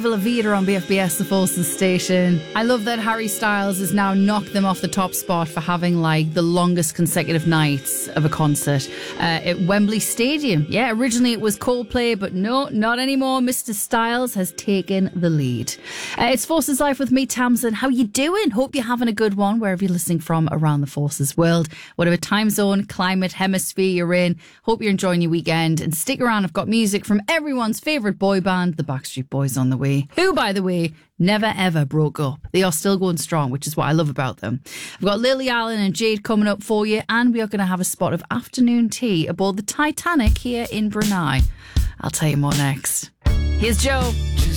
Lavita on BFBS, the Forces station. I love that Harry Styles has now knocked them off the top spot for having like the longest consecutive nights of a concert at Wembley Stadium. Yeah, originally it was Coldplay, but no, not anymore. Mr. Styles has taken the lead. It's Forces Life with me, Tamsin. How you doing? Hope you're having a good one wherever you're listening from around the Forces world. Whatever time zone, climate, hemisphere you're in. Hope you're enjoying your weekend. And stick around, I've got music from everyone's favourite boy band, the Backstreet Boys, on the way. Who, by the way, never ever broke up. They are still going strong, which is what I love about them. I've got Lily Allen and Jade coming up for you, and we are going to have a spot of afternoon tea aboard the Titanic here in Brunei. I'll tell you more next. Here's Joe.